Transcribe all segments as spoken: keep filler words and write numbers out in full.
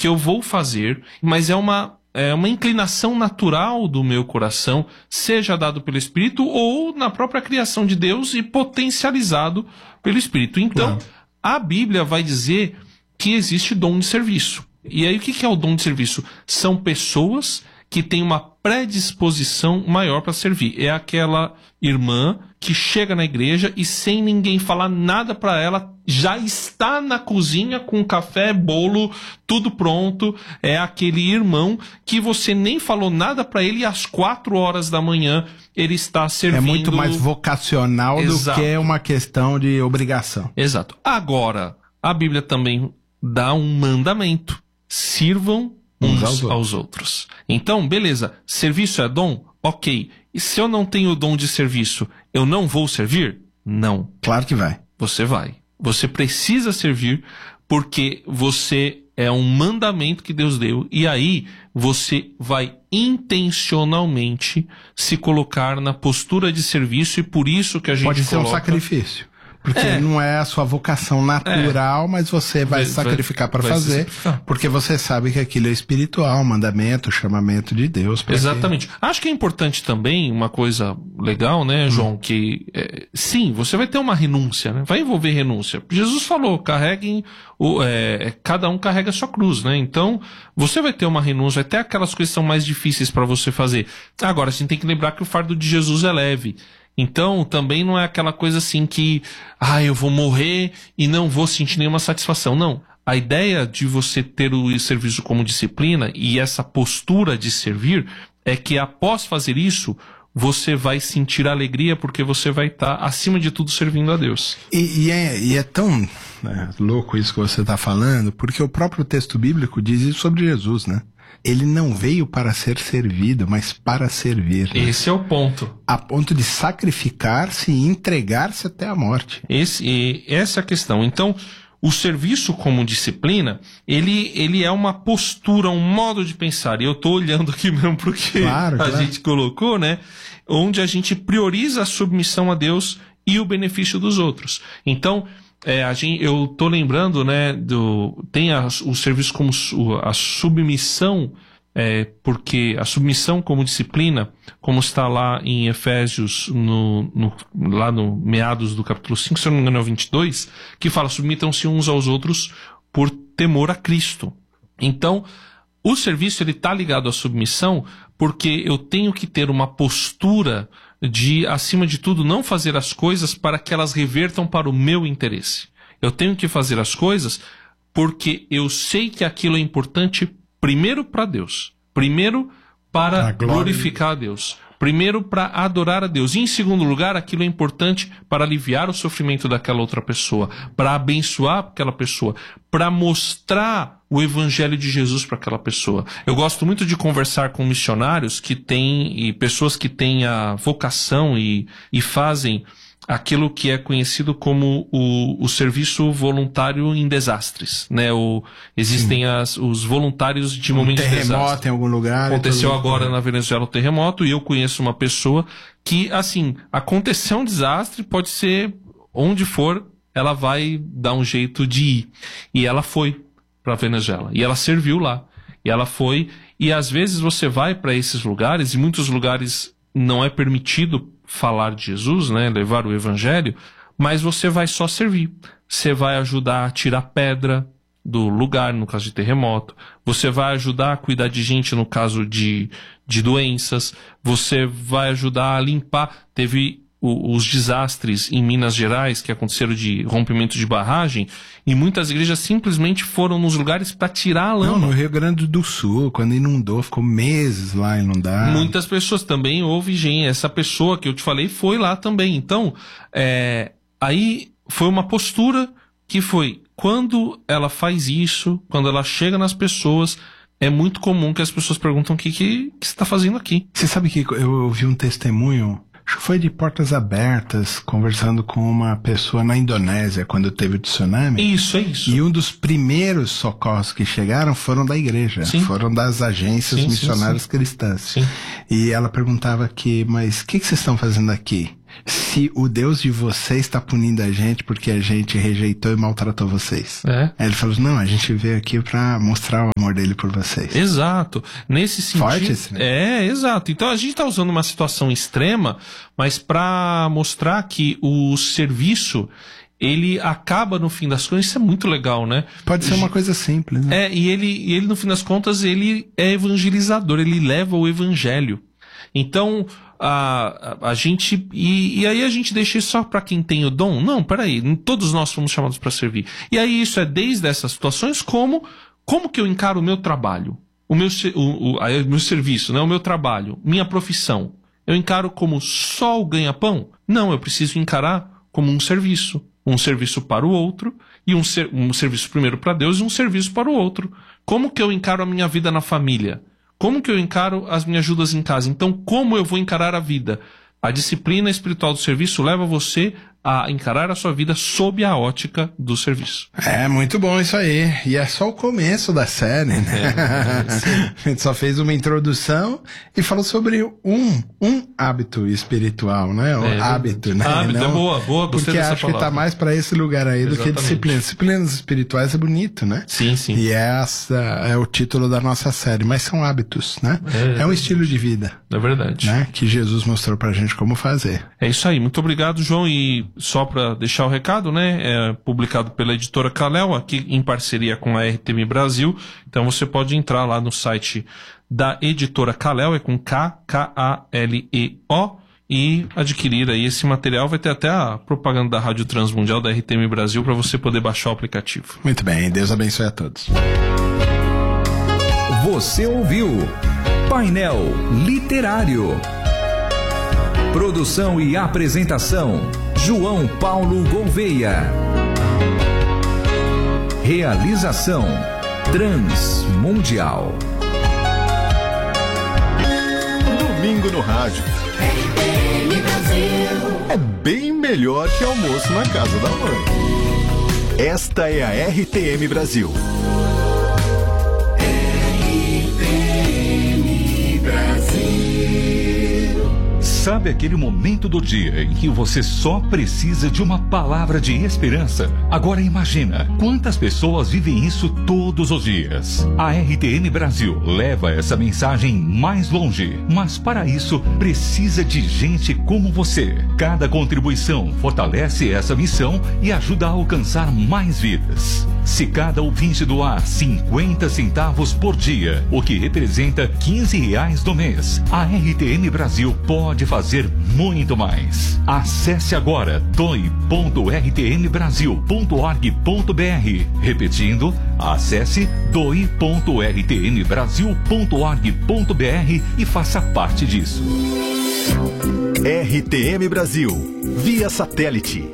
que eu vou fazer, mas é uma, é uma inclinação natural do meu coração, seja dado pelo Espírito ou na própria criação de Deus e potencializado pelo Espírito. Então, claro, a Bíblia vai dizer que existe dom de serviço. E aí o que é o dom de serviço? São pessoas que têm uma predisposição maior para servir. É aquela irmã que chega na igreja e sem ninguém falar nada para ela, já está na cozinha com café, bolo, tudo pronto. É aquele irmão que você nem falou nada para ele e às quatro horas da manhã ele está servindo. É muito mais vocacional. Exato. Do que uma questão de obrigação. Exato. Agora, a Bíblia também dá um mandamento. Sirvam uns aos, aos outros. Então, beleza, serviço é dom? Ok. E se eu não tenho o dom de serviço, eu não vou servir? Não. Claro que vai. Você vai. Você precisa servir porque você é um mandamento que Deus deu. E aí você vai intencionalmente se colocar na postura de serviço e por isso que a gente Pode ser coloca... um sacrifício. Porque É. não é a sua vocação natural, é. mas você vai, vai sacrificar para fazer, sacrificar. Porque você sabe que aquilo é espiritual, mandamento, chamamento de Deus. Exatamente. Que... Acho que é importante também, uma coisa legal, né, João, hum. que é, sim, você vai ter uma renúncia, né? Vai envolver renúncia. Jesus falou, carreguem, o, é, cada um carrega a sua cruz, né? Então, você vai ter uma renúncia, vai ter aquelas coisas que são mais difíceis para você fazer. Agora, a gente tem que lembrar que o fardo de Jesus é leve. Então, também não é aquela coisa assim que, ah, eu vou morrer e não vou sentir nenhuma satisfação. Não. A ideia de você ter o serviço como disciplina e essa postura de servir é que após fazer isso, você vai sentir alegria porque você vai estar, acima de tudo, servindo a Deus. E, e, é, e é tão né, louco isso que você está falando, porque o próprio texto bíblico diz isso sobre Jesus, né? Ele não veio para ser servido, mas para servir. Né? Esse é o ponto. A ponto de sacrificar-se e entregar-se até a morte. Esse, e essa é a questão. Então, o serviço como disciplina, ele, ele é uma postura, um modo de pensar. E eu estou olhando aqui mesmo porque claro, a claro. gente colocou, né? Onde a gente prioriza a submissão a Deus e o benefício dos outros. Então... É, a gente, eu tô lembrando, né, do, tem a, o serviço como su, a submissão, é, porque a submissão como disciplina, como está lá em Efésios, no, no, lá no meados do capítulo cinco, se eu não me engano é o vinte e dois, que fala, submitam-se uns aos outros por temor a Cristo. Então, o serviço ele está ligado à submissão porque eu tenho que ter uma postura de, acima de tudo, não fazer as coisas para que elas revertam para o meu interesse. Eu tenho que fazer as coisas porque eu sei que aquilo é importante primeiro para Deus, primeiro para glorificar a Deus, primeiro para adorar a Deus, e em segundo lugar, aquilo é importante para aliviar o sofrimento daquela outra pessoa, para abençoar aquela pessoa, para mostrar o evangelho de Jesus para aquela pessoa. Eu gosto muito de conversar com missionários que têm, e pessoas que têm a vocação e, e fazem aquilo que é conhecido como o, o serviço voluntário em desastres, né? O, existem as, os voluntários de um momentos de desastre. Terremoto em algum lugar. Aconteceu agora na Venezuela o terremoto e eu conheço uma pessoa que, assim, aconteceu um desastre, pode ser onde for, ela vai dar um jeito de ir. E ela foi para a Venezuela. E ela serviu lá. E ela foi. E às vezes você vai para esses lugares, e muitos lugares não é permitido falar de Jesus, né? Levar o evangelho, mas você vai só servir. Você vai ajudar a tirar pedra do lugar, no caso de terremoto. Você vai ajudar a cuidar de gente no caso de, de doenças. Você vai ajudar a limpar. Teve os desastres em Minas Gerais que aconteceram de rompimento de barragem e muitas igrejas simplesmente foram nos lugares para tirar a lama. Não, no Rio Grande do Sul, quando inundou, ficou meses lá inundado. Muitas pessoas também houve, gente, essa pessoa que eu te falei foi lá também. Então, é, aí foi uma postura que foi, quando ela faz isso, quando ela chega nas pessoas, é muito comum que as pessoas perguntam o que, que, que você está fazendo aqui. Você sabe que eu ouvi um testemunho, acho que foi de portas abertas, conversando com uma pessoa na Indonésia, quando teve o tsunami. Isso, é isso. E um dos primeiros socorros que chegaram foram da igreja, sim. foram das agências sim, missionárias sim, sim. cristãs. Sim. E ela perguntava aqui, mas o que, que vocês estão fazendo aqui? se o Deus de vocês está punindo a gente porque a gente rejeitou e maltratou vocês? É. Aí ele falou, não, a gente veio aqui para mostrar o amor dele por vocês. Exato. Nesse sentido... Forte esse, né? É, exato. Então a gente está usando uma situação extrema, mas para mostrar que o serviço, ele acaba no fim das contas, isso é muito legal, né? Pode ser uma coisa simples, né? É, e ele, e ele no fim das contas, ele é evangelizador, ele leva o evangelho. Então, a, a, a gente... E, e aí a gente deixa isso só para quem tem o dom? Não, peraí, todos nós fomos chamados para servir. E aí isso é desde essas situações como, como que eu encaro o meu trabalho, o meu, o, o, o meu serviço, né, o meu trabalho, minha profissão. Eu encaro como só o ganha-pão? Não, eu preciso encarar como um serviço. Um serviço para o outro, e um, ser, um serviço primeiro para Deus e um serviço para o outro. Como que eu encaro a minha vida na família? Como que eu encaro as minhas ajudas em casa? Então, como eu vou encarar a vida? A disciplina espiritual do serviço leva você a encarar a sua vida sob a ótica do serviço. É, muito bom isso aí. E é só o começo da série, né? É, a gente só fez uma introdução e falou sobre um, um hábito espiritual, né? O é, hábito, né? Hábito, Não, é boa, boa, gostei porque dessa acho palavra. que tá mais pra esse lugar aí Exatamente. do que disciplina. Disciplinas espirituais é bonito, né? Sim, sim. E essa é o título da nossa série, mas são hábitos, né? É, é um estilo de vida. É verdade. Né? Que Jesus mostrou pra gente como fazer. É isso aí. Muito obrigado, João. E só pra deixar o recado, né? É publicado pela editora Kalel, aqui em parceria com a R T M Brasil. Então você pode entrar lá no site da editora Kalel, é com K K A L E O, e adquirir aí esse material. Vai ter até a propaganda da Rádio Transmundial da R T M Brasil para você poder baixar o aplicativo. Muito bem, Deus abençoe a todos. Você ouviu Painel Literário. Produção e apresentação João Paulo Gouveia. Realização Transmundial. Domingo no rádio. É bem melhor que almoço na casa da mãe. Esta é a R T M Brasil. Sabe aquele momento do dia em que você só precisa de uma palavra de esperança? Agora imagina quantas pessoas vivem isso todos os dias. A R T M Brasil leva essa mensagem mais longe, mas para isso precisa de gente como você. Cada contribuição fortalece essa missão e ajuda a alcançar mais vidas. Se cada ouvinte doar cinquenta centavos por dia, o que representa quinze reais no mês, a R T M Brasil pode fazer muito mais. Acesse agora doe ponto r t m brasil ponto org ponto b r. Repetindo, acesse doe ponto r t m brasil ponto org ponto b r e faça parte disso. R T M Brasil, via satélite.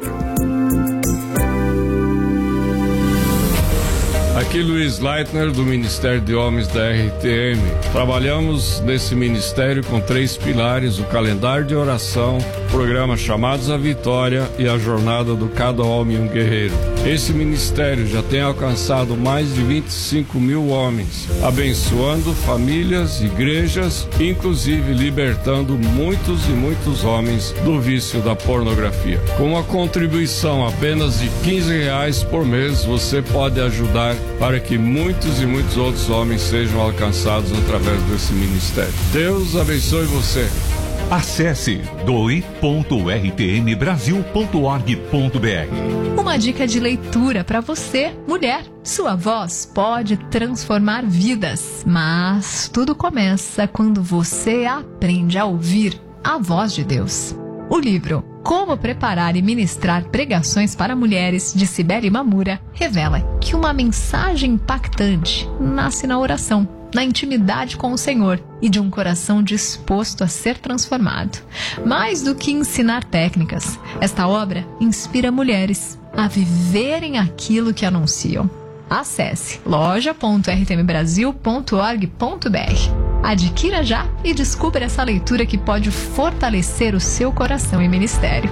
Aqui Luiz Leitner, do Ministério de Homens da R T M. Trabalhamos nesse ministério com três pilares: o calendário de oração, o programa Chamados à Vitória e a jornada do Cada Homem um Guerreiro. Esse ministério já tem alcançado mais de vinte e cinco mil homens, abençoando famílias, igrejas, inclusive libertando muitos e muitos homens do vício da pornografia. Com uma contribuição apenas de quinze reais por mês, você pode ajudar para que muitos e muitos outros homens sejam alcançados através desse ministério. Deus abençoe você. Acesse doe ponto r t m brasil ponto org ponto b r. Uma dica de leitura para você, mulher. Sua voz pode transformar vidas, mas tudo começa quando você aprende a ouvir a voz de Deus. O livro Como Preparar e Ministrar Pregações para Mulheres, de Cibele Mamura, revela que uma mensagem impactante nasce na oração, na intimidade com o Senhor e de um coração disposto a ser transformado. Mais do que ensinar técnicas, esta obra inspira mulheres a viverem aquilo que anunciam. Acesse loja ponto r t m brasil ponto org ponto b r. Adquira já e descubra essa leitura que pode fortalecer o seu coração e ministério.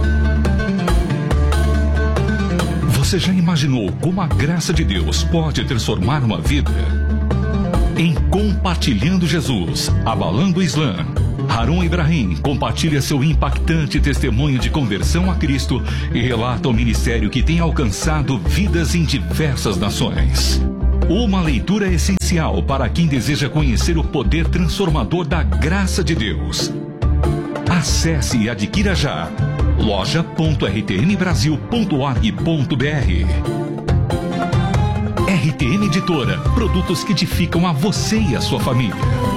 Você já imaginou como a graça de Deus pode transformar uma vida? Em Compartilhando Jesus, Abalando o Islã, Harun Ibrahim compartilha seu impactante testemunho de conversão a Cristo e relata o ministério que tem alcançado vidas em diversas nações. Uma leitura essencial para quem deseja conhecer o poder transformador da graça de Deus. Acesse e adquira já loja ponto r t m brasil ponto org ponto b r. R T M Editora, produtos que edificam a você e a sua família.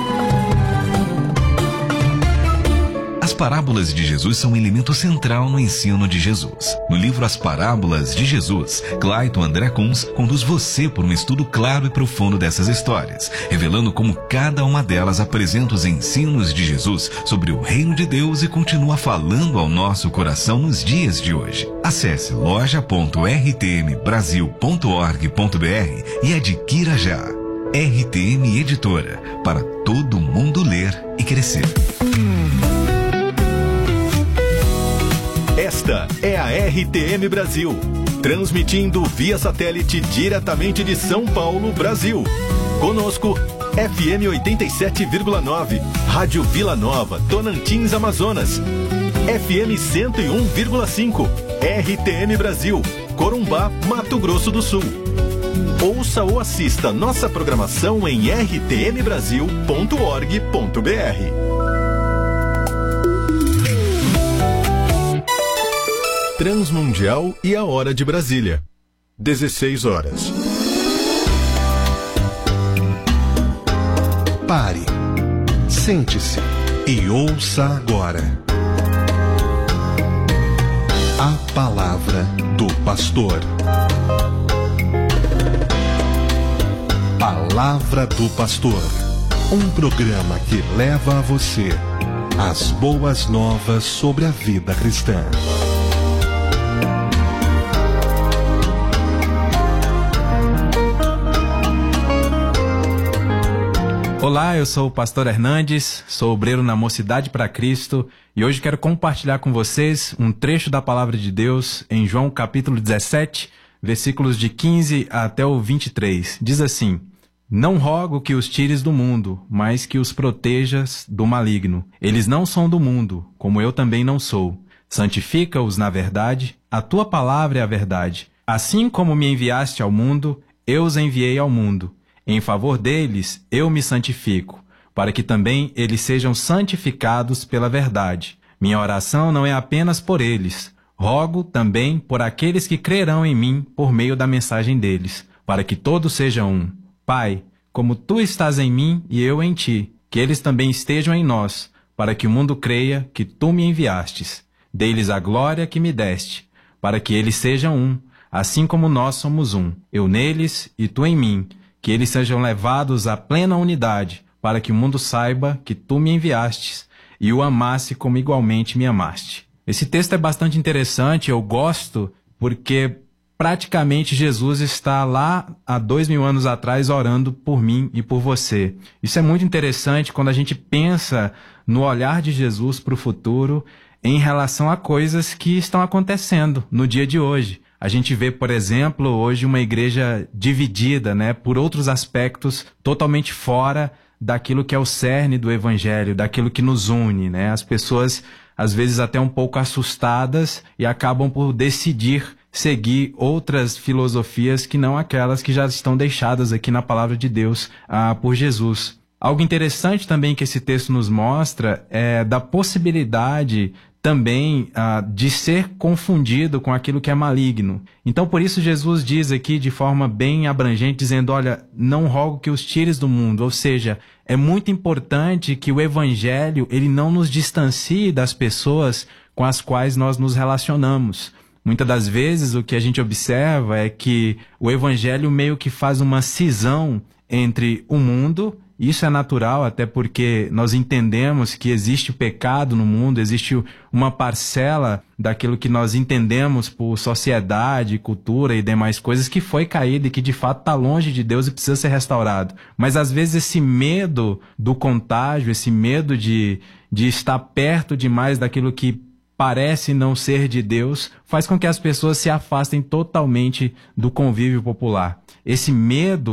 As parábolas de Jesus são um elemento central no ensino de Jesus. No livro As Parábolas de Jesus, Clayton André Kunz conduz você por um estudo claro e profundo dessas histórias, revelando como cada uma delas apresenta os ensinos de Jesus sobre o reino de Deus e continua falando ao nosso coração nos dias de hoje. Acesse loja ponto r t m brasil ponto org ponto b r e adquira já. R T M Editora, para todo mundo ler e crescer. Esta é a R T M Brasil, transmitindo via satélite diretamente de São Paulo, Brasil. Conosco, F M oitenta e sete vírgula nove, Rádio Vila Nova, Tocantins, Amazonas. F M cento e um vírgula cinco, R T M Brasil, Corumbá, Mato Grosso do Sul. Ouça ou assista nossa programação em r t m brasil ponto org ponto b r. Transmundial e a hora de Brasília. dezesseis horas. Pare, sente-se e ouça agora a palavra do pastor. Palavra do Pastor, um programa que leva a você as boas novas sobre a vida cristã. Olá, eu sou o Pastor Hernandes, sou obreiro na Mocidade para Cristo e hoje quero compartilhar com vocês um trecho da Palavra de Deus em João capítulo dezessete, versículos de quinze até o vinte e três. Diz assim: Não rogo que os tires do mundo, mas que os protejas do maligno. Eles não são do mundo, como eu também não sou. Santifica-os na verdade, a tua palavra é a verdade. Assim como me enviaste ao mundo, eu os enviei ao mundo. Em favor deles, eu me santifico, para que também eles sejam santificados pela verdade. Minha oração não é apenas por eles. Rogo também por aqueles que crerão em mim por meio da mensagem deles, para que todos sejam um. Pai, como tu estás em mim e eu em ti, que eles também estejam em nós, para que o mundo creia que tu me enviastes. Dei-lhes a glória que me deste, para que eles sejam um, assim como nós somos um, eu neles e tu em mim, que eles sejam levados à plena unidade, para que o mundo saiba que tu me enviastes e o amasse como igualmente me amaste. Esse texto é bastante interessante, eu gosto, porque praticamente Jesus está lá há dois mil anos atrás orando por mim e por você. Isso é muito interessante quando a gente pensa no olhar de Jesus para o futuro em relação a coisas que estão acontecendo no dia de hoje. A gente vê, por exemplo, hoje uma igreja dividida, né, por outros aspectos totalmente fora daquilo que é o cerne do evangelho, daquilo que nos une, né? As pessoas, às vezes, até um pouco assustadas e acabam por decidir seguir outras filosofias que não aquelas que já estão deixadas aqui na palavra de Deus ah, por Jesus. Algo interessante também que esse texto nos mostra é da possibilidade também ah, de ser confundido com aquilo que é maligno. Então, por isso, Jesus diz aqui de forma bem abrangente, dizendo, olha, não rogo que os tires do mundo. Ou seja, é muito importante que o evangelho ele não nos distancie das pessoas com as quais nós nos relacionamos. Muitas das vezes o que a gente observa é que o evangelho meio que faz uma cisão entre o mundo. Isso é natural, até porque nós entendemos que existe pecado no mundo, existe uma parcela daquilo que nós entendemos por sociedade, cultura e demais coisas que foi caída e que de fato está longe de Deus e precisa ser restaurado. Mas às vezes esse medo do contágio, esse medo de, de estar perto demais daquilo que parece não ser de Deus, faz com que as pessoas se afastem totalmente do convívio popular. Esse medo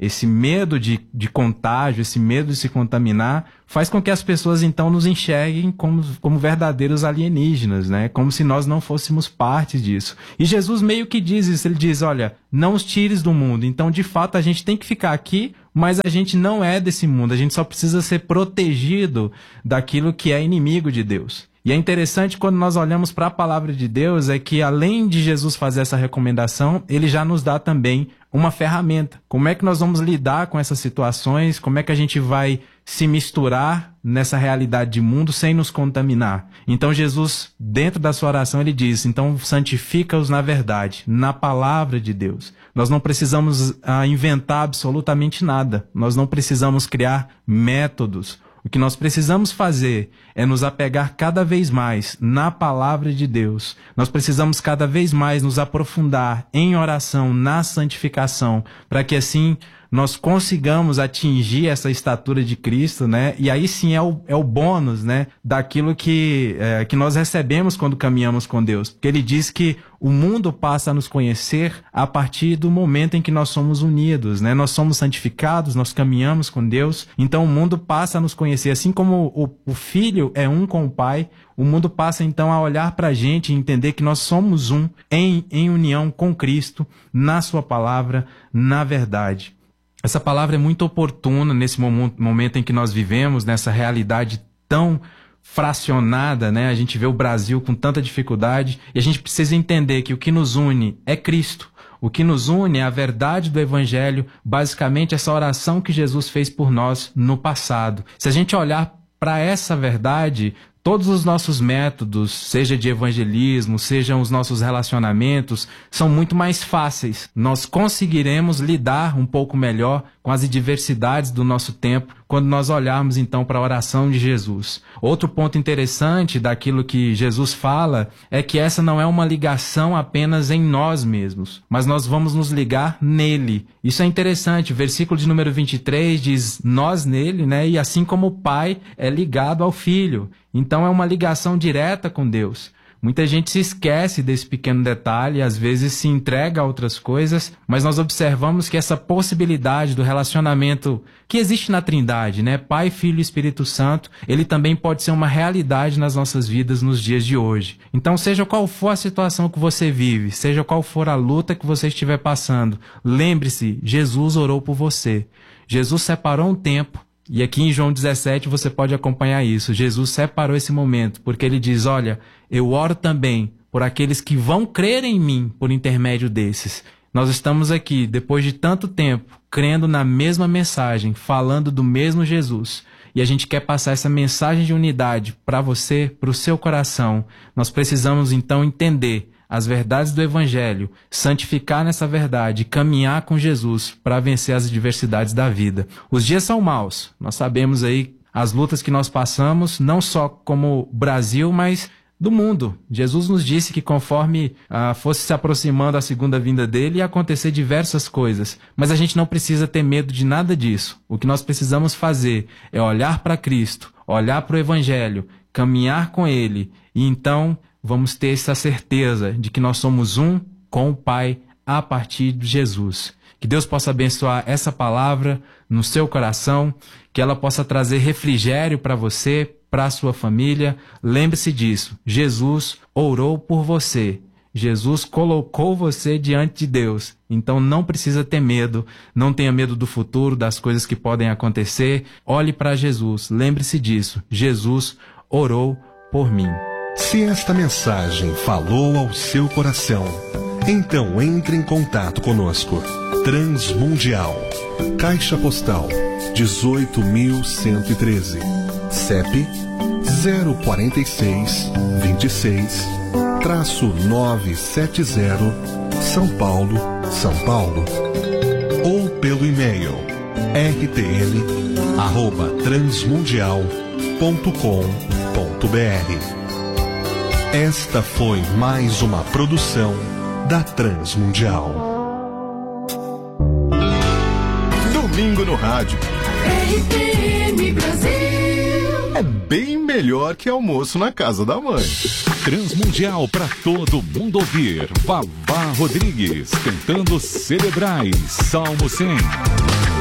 esse medo de, de contágio, esse medo de se contaminar, faz com que as pessoas então nos enxerguem como, como verdadeiros alienígenas, né? Como se nós não fôssemos parte disso. E Jesus meio que diz isso, ele diz, olha, não os tires do mundo. Então, de fato, a gente tem que ficar aqui, mas a gente não é desse mundo, a gente só precisa ser protegido daquilo que é inimigo de Deus. E é interessante quando nós olhamos para a palavra de Deus, é que além de Jesus fazer essa recomendação, ele já nos dá também uma ferramenta. Como é que nós vamos lidar com essas situações? Como é que a gente vai se misturar nessa realidade de mundo sem nos contaminar? Então Jesus, dentro da sua oração, ele diz, então santifica-os na verdade, na palavra de Deus. Nós não precisamos ah, inventar absolutamente nada. Nós não precisamos criar métodos. O que nós precisamos fazer é nos apegar cada vez mais na palavra de Deus. Nós precisamos cada vez mais nos aprofundar em oração, na santificação, para que assim nós consigamos atingir essa estatura de Cristo, né? E aí sim é o, é o bônus, né? Daquilo que, é, que nós recebemos quando caminhamos com Deus. Porque ele diz que o mundo passa a nos conhecer a partir do momento em que nós somos unidos, né? Nós somos santificados, nós caminhamos com Deus, então o mundo passa a nos conhecer. Assim como o, o filho é um com o pai, o mundo passa então a olhar para a gente e entender que nós somos um em, em união com Cristo, na sua palavra, na verdade. Essa palavra é muito oportuna nesse momento em que nós vivemos, nessa realidade tão fracionada, né? A gente vê o Brasil com tanta dificuldade e a gente precisa entender que o que nos une é Cristo. O que nos une é a verdade do Evangelho, basicamente essa oração que Jesus fez por nós no passado. Se a gente olhar para essa verdade, todos os nossos métodos, seja de evangelismo, sejam os nossos relacionamentos, são muito mais fáceis. Nós conseguiremos lidar um pouco melhor com as adversidades do nosso tempo quando nós olharmos então para a oração de Jesus. Outro ponto interessante daquilo que Jesus fala é que essa não é uma ligação apenas em nós mesmos, mas nós vamos nos ligar nele. Isso é interessante. O versículo de número vinte e três diz nós nele, né? E assim como o Pai é ligado ao Filho. Então é uma ligação direta com Deus. Muita gente se esquece desse pequeno detalhe, às vezes se entrega a outras coisas, mas nós observamos que essa possibilidade do relacionamento que existe na Trindade, né? Pai, Filho e Espírito Santo, ele também pode ser uma realidade nas nossas vidas nos dias de hoje. Então, seja qual for a situação que você vive, seja qual for a luta que você estiver passando, lembre-se, Jesus orou por você. Jesus separou um tempo. E aqui em João dezessete você pode acompanhar isso. Jesus separou esse momento, porque ele diz, olha, eu oro também por aqueles que vão crer em mim por intermédio desses. Nós estamos aqui, depois de tanto tempo, crendo na mesma mensagem, falando do mesmo Jesus. E a gente quer passar essa mensagem de unidade para você, para o seu coração. Nós precisamos então entender as verdades do Evangelho, santificar nessa verdade, caminhar com Jesus para vencer as adversidades da vida. Os dias são maus, nós sabemos aí as lutas que nós passamos, não só como Brasil, mas do mundo. Jesus nos disse que conforme ah, fosse se aproximando a segunda vinda dele, ia acontecer diversas coisas. Mas a gente não precisa ter medo de nada disso. O que nós precisamos fazer é olhar para Cristo, olhar para o Evangelho, caminhar com ele e então vamos ter essa certeza de que nós somos um com o Pai a partir de Jesus. Que Deus possa abençoar essa palavra no seu coração, que ela possa trazer refrigério para você, para a sua família. Lembre-se disso, Jesus orou por você. Jesus colocou você diante de Deus. Então não precisa ter medo, não tenha medo do futuro, das coisas que podem acontecer. Olhe para Jesus, lembre-se disso. Jesus orou por mim. Se esta mensagem falou ao seu coração, então entre em contato conosco. Transmundial, Caixa Postal dezoito mil cento e treze, C E P zero quatro seis, vinte e seis, nove sete zero, São Paulo, São Paulo. Ou pelo e-mail r t m arroba transmundial ponto com ponto b r. Esta foi mais uma produção da Transmundial. Domingo no rádio. R T M Brasil. É bem melhor que almoço na casa da mãe. Transmundial para todo mundo ouvir. Vavá Rodrigues cantando Celebrais, Salmo cem.